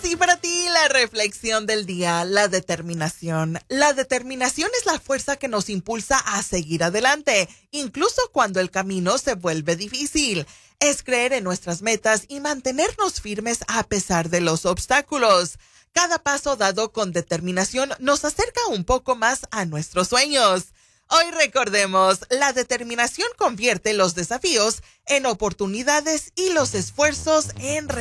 Y para ti, la reflexión del día, la determinación. La determinación es la fuerza que nos impulsa a seguir adelante, incluso cuando el camino se vuelve difícil. Es creer en nuestras metas y mantenernos firmes a pesar de los obstáculos. Cada paso dado con determinación nos acerca un poco más a nuestros sueños. Hoy recordemos, la determinación convierte los desafíos en oportunidades y los esfuerzos en